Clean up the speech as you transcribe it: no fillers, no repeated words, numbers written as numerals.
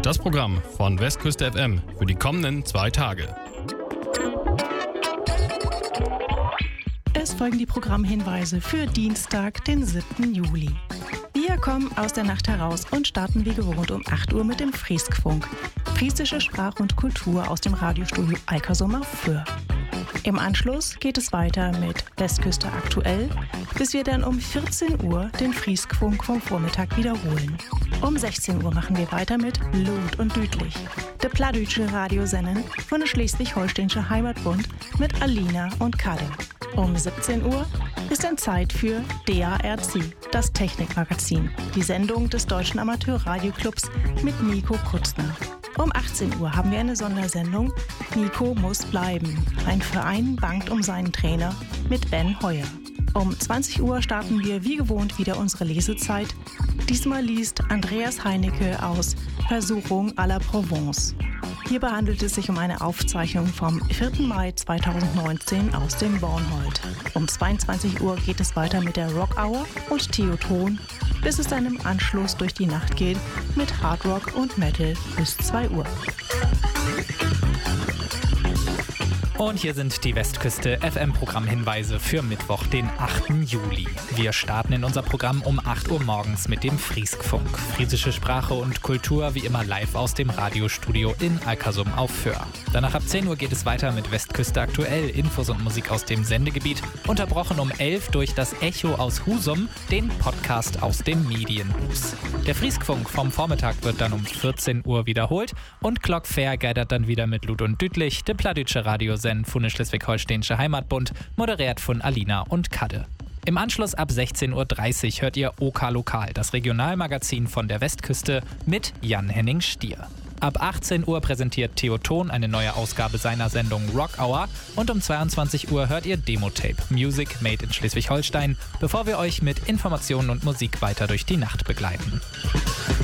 Das Programm von Westküste FM für die kommenden 2 Tage. Es folgen die Programmhinweise für Dienstag, den 7. Juli. Wir kommen aus der Nacht heraus und starten wie gewohnt um 8 Uhr mit dem Frieskfunk. Friesische Sprache und Kultur aus dem Radiostudio Alkersum auf Föhr. Im Anschluss geht es weiter mit Westküste aktuell, bis wir dann um 14 Uhr den Frieskfunk vom Vormittag wiederholen. Um 16 Uhr machen wir weiter mit Lud und Dütlich, der plattdeutsche Radiosendung von der Schleswig-Holsteinische Heimatbund mit Alina und Kadde. Um 17 Uhr ist dann Zeit für DARC, das Technikmagazin, die Sendung des Deutschen Amateurradioclubs mit Nico Kutzner. Um 18 Uhr haben wir eine Sondersendung Nico muss bleiben. Ein Verein bangt um seinen Trainer mit Ben Heuer. Um 20 Uhr starten wir wie gewohnt wieder unsere Lesezeit. Diesmal liest Andreas Heinecke aus Versuchung à la Provence. Hierbei handelt es sich um eine Aufzeichnung vom 4. Mai 2019 aus dem Bornhold. Um 22 Uhr geht es weiter mit der Rock Hour und Theoton, bis es dann im Anschluss durch die Nacht geht mit Hard Rock und Metal bis 2 Uhr. Und hier sind die Westküste FM-Programmhinweise für Mittwoch, den 8. Juli. Wir starten in unser Programm um 8 Uhr morgens mit dem Frieskfunk. Friesische Sprache und Kultur wie immer live aus dem Radiostudio in Alkersum auf Föhr. Danach ab 10 Uhr geht es weiter mit Westküste aktuell, Infos und Musik aus dem Sendegebiet, unterbrochen um 11 durch das Echo aus Husum, den Podcast aus dem Medienhus. Der Frieskfunk vom Vormittag wird dann um 14 Uhr wiederholt und Glockfair geidert dann wieder mit Lud und Dütlich, der plattdeutsche Radiosendung von der Schleswig-Holsteinische Heimatbund, moderiert von Alina und Kadde. Im Anschluss ab 16.30 Uhr hört ihr OK Lokal, das Regionalmagazin von der Westküste mit Jan-Henning Stier. Ab 18 Uhr präsentiert Theoton eine neue Ausgabe seiner Sendung Rock Hour und um 22 Uhr hört ihr Demo-Tape Music Made in Schleswig-Holstein, bevor wir euch mit Informationen und Musik weiter durch die Nacht begleiten.